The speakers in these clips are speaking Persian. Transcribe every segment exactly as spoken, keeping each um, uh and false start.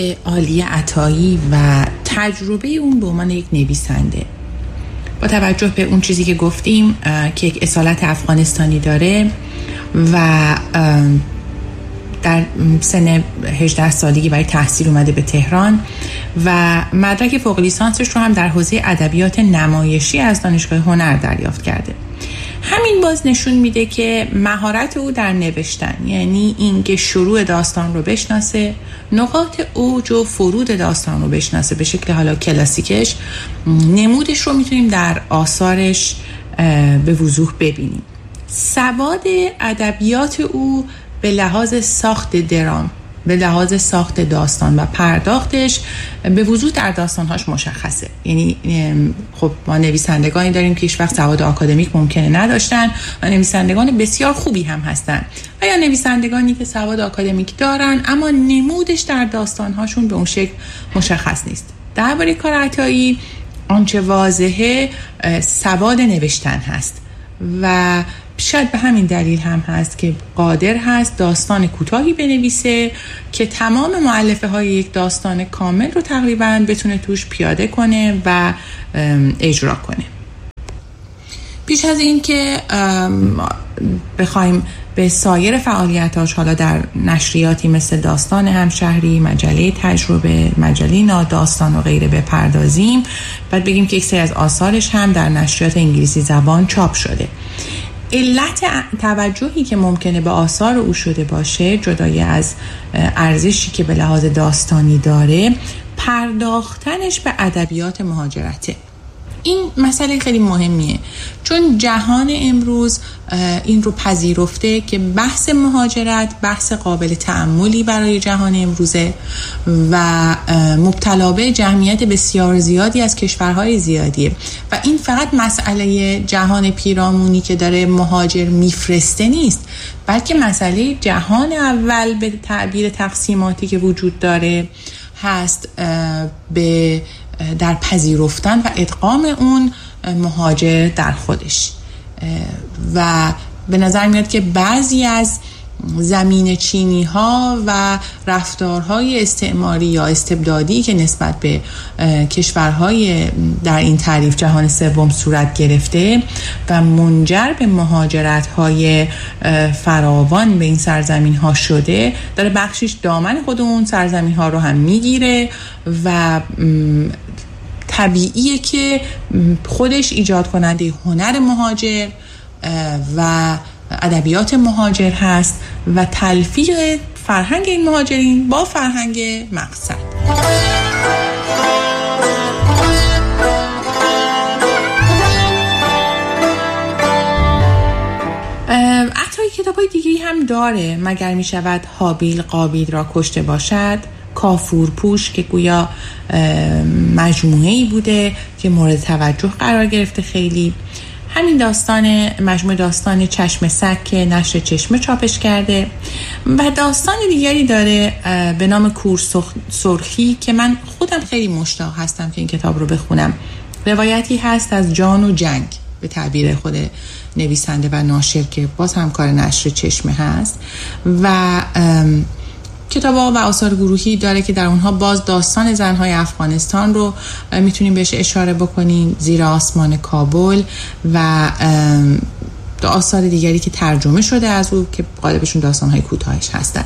به عالی عطایی و تجربه اون به عنوان یک نویسنده. با توجه به اون چیزی که گفتیم که یک اصالت افغانستانی داره و در سن هجده سالگی برای تحصیل اومده به تهران و مدرک فوق لیسانسش رو هم در حوزه ادبیات نمایشی از دانشگاه هنر دریافت کرده. همین باز نشون میده که مهارت او در نوشتن، یعنی اینکه شروع داستان رو بشناسه، نقاط اوج و فرود داستان رو بشناسه به شکل حالا کلاسیکش، نمودش رو میتونیم در آثارش به وضوح ببینیم. سواد ادبیات او به لحاظ ساخت درام، به لحاظ ساخت داستان و پرداختش به وضوح در داستانهاش مشخصه. یعنی خب ما نویسندگانی داریم که هیچ وقت سواد آکادمیک ممکنه نداشتن و نویسندگان بسیار خوبی هم هستن و یا نویسندگانی که سواد آکادمیک دارن اما نمودش در داستانهاشون به اون شکل مشخص نیست. درباره کار عطایی آنچه واضحه سواد نوشتن هست و شاید به همین دلیل هم هست که قادر هست داستان کوتاهی بنویسه که تمام مؤلفه های یک داستان کامل رو تقریباً بتونه توش پیاده کنه و اجرا کنه. پیش از این که بخوایم به سایر فعالیتاش حالا در نشریاتی مثل داستان همشهری، مجله تجربه، مجله ناداستان و غیره بپردازیم، بعد بگیم که یک سری از آثارش هم در نشریات انگلیسی زبان چاپ شده. علت توجهی که ممکنه به آثار او شده باشه، جدای از ارزشی که به لحاظ داستانی داره، پرداختنش به ادبیات مهاجرته. این مسئله خیلی مهمیه چون جهان امروز این رو پذیرفته که بحث مهاجرت بحث قابل تأملی برای جهان امروزه و مبتلا به جمعیت بسیار زیادی از کشورهای زیادیه و این فقط مسئله جهان پیرامونی که داره مهاجر میفرسته نیست، بلکه مسئله جهان اول به تعبیر تقسیماتی که وجود داره هست به در پذیرفتن و ادغام اون مهاجر در خودش. و به نظر میاد که بعضی از زمین چینی ها و رفتارهای استعماری یا استبدادی که نسبت به کشورهای در این تعریف جهان سوم صورت گرفته و منجر به مهاجرت های فراوان به این سرزمین ها شده، داره بخشش دامن خود اون سرزمین ها رو هم میگیره و طبیعیه که خودش ایجاد کننده هنر مهاجر و ادبیات مهاجر هست و تلفیق فرهنگ این مهاجرین با فرهنگ مقصد. عطایی کتابای دیگه‌ای هم داره. مگر می شود هابیل قابیل را کشته باشد، کافورپوش که گویا مجموعه‌ای بوده که مورد توجه قرار گرفته خیلی. همین داستان مجموعه داستان چشم سگ که نشر چشمه چاپش کرده و داستان دیگری داره به نام کور سرخی که من خودم خیلی مشتاق هستم که این کتاب رو بخونم. روایتی هست از جان و جنگ به تعبیر خود نویسنده و ناشر که باز همکار نشر چشمه هست و کتاب‌ها و آثار گروهی داره که در اونها باز داستان زن‌های افغانستان رو میتونیم بهش اشاره بکنیم، زیر آسمان کابل و آثار دیگری که ترجمه شده از او که غالبشون داستان‌های کوتاهش هستن.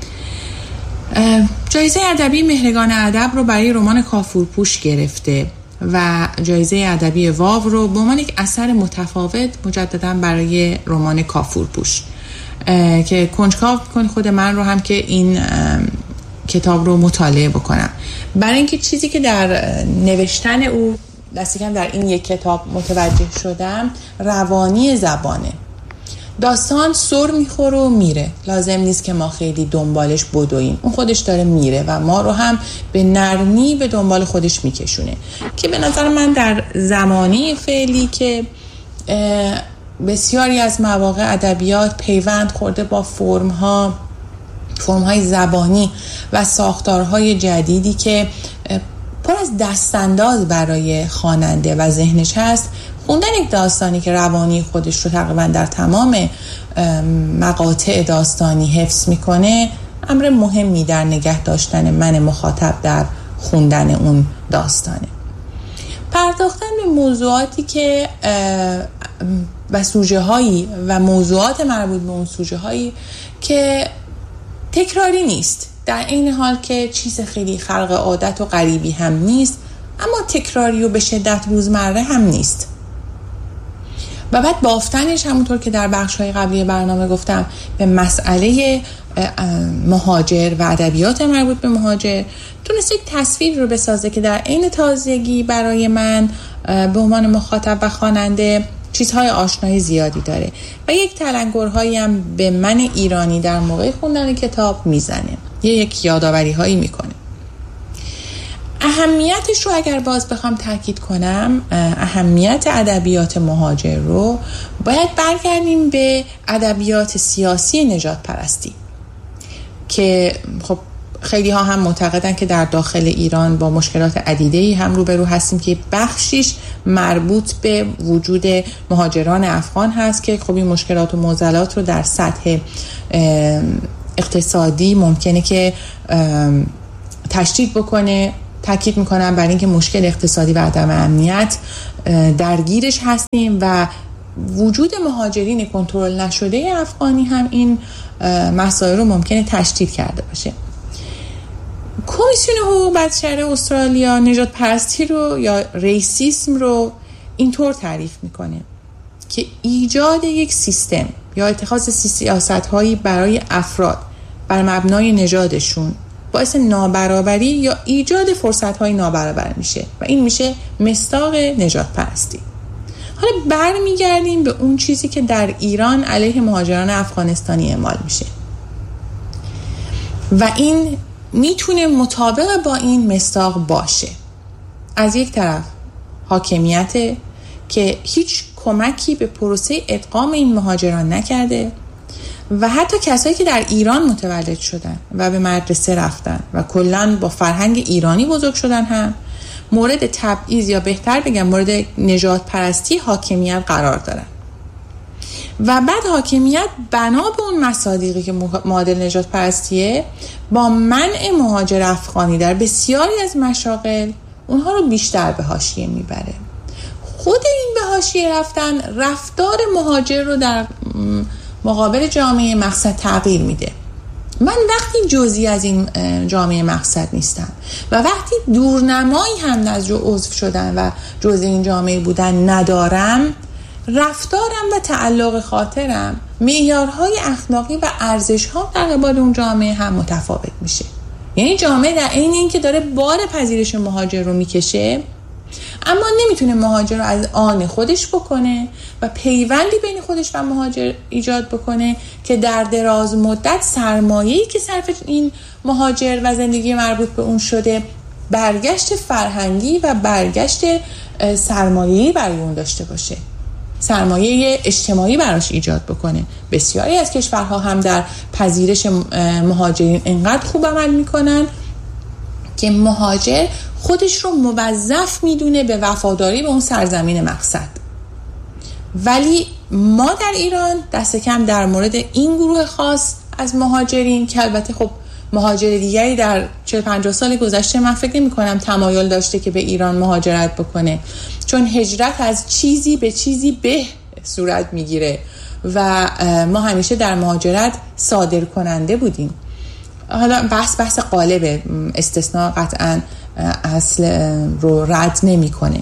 جایزه ادبی مهرگان ادب رو برای رمان کافورپوش گرفته و جایزه ادبی واو رو به عنوان یک اثر متفاوت مجدداً برای رمان کافورپوش که کنجکاو کن خود من رو هم که این کتاب رو مطالعه بکنم، برای اینکه چیزی که در نوشتن او دست کم در این یک کتاب متوجه شدم روانی زبانه. داستان سر میخوره و میره، لازم نیست که ما خیلی دنبالش بدویم، اون خودش داره میره و ما رو هم به نرمی به دنبال خودش میکشونه که به نظر من در زمانه فعلی که بسیاری از مواقع ادبیات پیوند خورده با فرم‌ها فرم‌های زبانی و ساختارهای جدیدی که پر از دستانداز برای خواننده و ذهنش هست، خوندن یک داستانی که روانی خودش رو تقریبا در تمام مقاطع داستانی حفظ میکنه امر مهمی در نگه داشتن من مخاطب در خوندن اون داستانه. پرداختن به موضوعاتی که و سوژه هایی و موضوعات مربوط به اون سوژه هایی که تکراری نیست، در این حال که چیز خیلی خلق عادت و غریبی هم نیست، اما تکراری و به شدت روزمره هم نیست. و بعد بافتنش همونطور که در بخش‌های قبلی برنامه گفتم به مسئله مهاجر و ادبیات مربوط به مهاجر تونست یک تصویر رو بسازه که در عین تازگی برای من به عنوان مخاطب و خواننده چیزهای آشنایی زیادی داره و یک تلنگرهایی هم به من ایرانی در موقع خوندن کتاب میزنه، یک یادآوری هایی میکنه. اهمیتش رو اگر باز بخوام تاکید کنم، اهمیت ادبیات مهاجر رو باید برگردیم به ادبیات سیاسی نژاد پرستی که خب خیلی ها هم معتقدن که در داخل ایران با مشکلات عدیده‌ای هم روبرو هستیم که بخشیش مربوط به وجود مهاجران افغان هست که خب این مشکلات و معضلات رو در سطح اقتصادی ممکنه که تشدید بکنه. تاکید میکنم بر اینکه مشکل اقتصادی و عدم امنیت درگیرش هستیم و وجود مهاجرین کنترل نشده افغانی هم این مسائل رو ممکنه تشدید کرده باشه. کمیسیون حقوق بشر استرالیا نژاد پرستی رو یا ریسیسم رو اینطور تعریف میکنه که ایجاد یک سیستم یا اتخاذ سیاست‌هایی برای افراد بر مبنای نژادشون باعث نابرابری یا ایجاد فرصت‌های نابرابر میشه و این میشه مصداق نژاد پرستی. حالا برمیگردیم به اون چیزی که در ایران علیه مهاجران افغانستانی اعمال میشه و این میتونه مطابق با این مصداق باشه. از یک طرف حاکمیت که هیچ کمکی به پروسه ادغام این مهاجران نکرده و حتی کسایی که در ایران متولد شدن و به مدرسه رفتن و کلاً با فرهنگ ایرانی بزرگ شدن هم مورد تبعیض یا بهتر بگم مورد نژاد پرستی حاکمیت قرار دارن و بعد حاکمیت بنا به اون مصادیقی که معادل نژاد پرستیه با منع مهاجر افغانی در بسیاری از مشاغل اونها رو بیشتر به حاشیه میبره. خود این به حاشیه رفتن رفتار مهاجر رو در مقابل جامعه مقصد تغییر میده. من وقتی جزئی از این جامعه مقصد نیستم و وقتی دورنمایی هم نظر عضو شدن و جزئی این جامعه بودن ندارم، رفتارم و تعلق خاطرم، معیارهای اخلاقی و ارزش‌ها در قبال اون جامعه هم متفاوت میشه. یعنی جامعه در عین این که داره بار پذیرش مهاجر رو میکشه، اما نمیتونه مهاجر رو از آن خودش بکنه و پیوندی بین خودش و مهاجر ایجاد بکنه که در دراز مدت سرمایه‌ای که صرف این مهاجر و زندگی مربوط به اون شده برگشت فرهنگی و برگشت سرمایه‌ای برای اون داشته باشه، سرمایه اجتماعی براش ایجاد بکنه. بسیاری از کشورها هم در پذیرش مهاجرین انقدر خوب عمل میکنن که مهاجر خودش رو موظف میدونه به وفاداری به اون سرزمین مقصد. ولی ما در ایران دست کم در مورد این گروه خاص از مهاجرین که البته خب مهاجر دیگری در چهل پنجاه سال گذشته من فکر نمی کنم تمایل داشته که به ایران مهاجرت بکنه، چون هجرت از چیزی به چیزی به صورت میگیره و ما همیشه در مهاجرت صادر کننده بودیم. حالا بحث بحث قالب، استثناء قطعا اصل رو رد نمی کنه.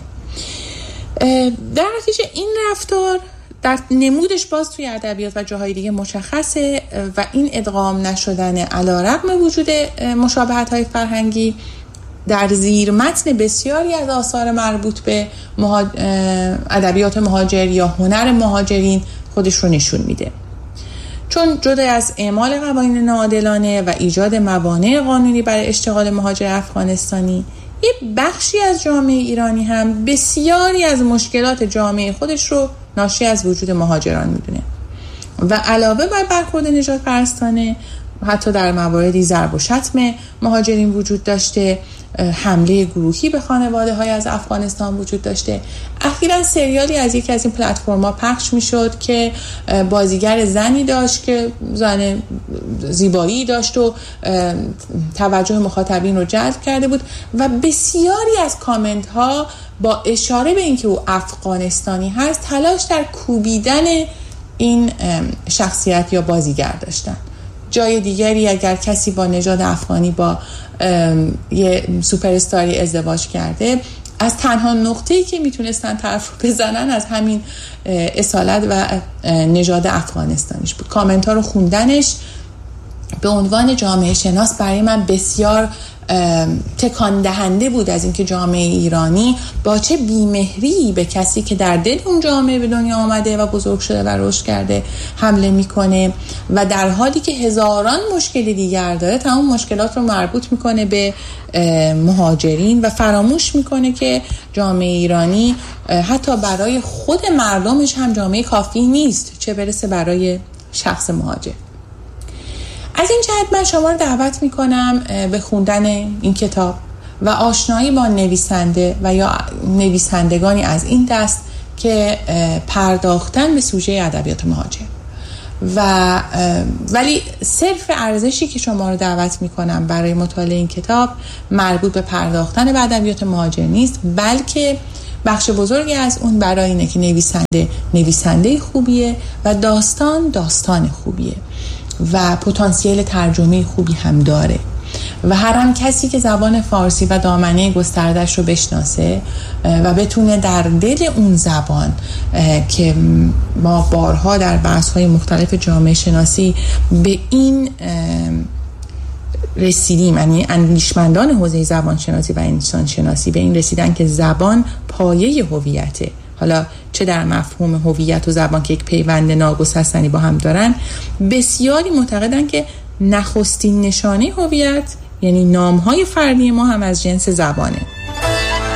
در نتیجه این رفتار در نمودش باز توی ادبیات و جاهای دیگه مشخصه و این ادغام نشدن علیرغم وجود مشابهت‌های فرهنگی در زیر متن بسیاری از آثار مربوط به مهاج... ادبیات مهاجر یا هنر مهاجرین خودش رو نشون میده. چون جدا از اعمال قوانین ناعادلانه و ایجاد موانع قانونی برای اشتغال مهاجر افغانستانی، یه بخشی از جامعه ایرانی هم بسیاری از مشکلات جامعه خودش رو ناشی از وجود مهاجران میدونه و علاوه بر برخورد نژاد پرستانه حتی در مواردی ضرب و شتم مهاجرین وجود داشته حمله گروهی به خانواده های از افغانستان وجود داشته. اخیراً سریالی از یکی از این پلتفرم‌ها پخش میشد که بازیگر زنی داشت که زن زیبایی داشت و توجه مخاطبین رو جلب کرده بود و بسیاری از کامنت ها با اشاره به اینکه او افغانستانی هست تلاش در کوبیدن این شخصیت یا بازیگر داشتن. جای دیگری اگر کسی با نژاد افغانی با یه سوپر استاری ازدواج کرده، از تنها نقطه‌ای که میتونستن طرف رو بزنن از همین اصالت و نژاد افغانستانیش بود. کامنت ها رو خوندنش به عنوان جامعه شناس برای من بسیار تکان دهنده بود از اینکه جامعه ایرانی با چه بیمهری به کسی که در دل اون جامعه به دنیا آمده و بزرگ شده و رشد کرده حمله میکنه و در حالی که هزاران مشکل دیگر داره تمام مشکلات رو مربوط میکنه به مهاجرین و فراموش میکنه که جامعه ایرانی حتی برای خود مردمش هم جامعه کافی نیست، چه برسه برای شخص مهاجر. از این جهت من شما رو دعوت میکنم به خوندن این کتاب و آشنایی با نویسنده و یا نویسندگانی از این دست که پرداختن به سوژه ادبیات مهاجر و ولی صرف ارزشی که شما رو دعوت میکنم برای مطالعه این کتاب مربوط به پرداختن به ادبیات مهاجر نیست، بلکه بخش بزرگی از اون برای اینه که نویسنده نویسنده خوبیه و داستان داستان خوبیه و پتانسیل ترجمه خوبی هم داره و هر هم کسی که زبان فارسی و دامنه گستردش رو بشناسه و بتونه در دل اون زبان که ما بارها در بحث‌های مختلف جامعه شناسی به این رسیدیم، یعنی اندیشمندان حوزه زبان شناسی و انسان شناسی به این رسیدن که زبان پایه هویته، حالا چه در مفهوم هویت و زبان که یک پیوند ناگسستنی با هم دارن، بسیاری معتقدن که نخستین نشانه هویت یعنی نام‌های فردی ما هم از جنس زبانه.